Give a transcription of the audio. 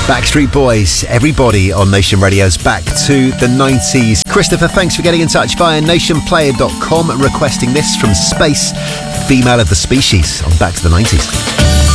Backstreet Boys, Everybody on Nation Radio's Back to the 90s. Christopher, thanks for getting in touch via nationplayer.com requesting this from Space, Female of the Species on Back to the 90s.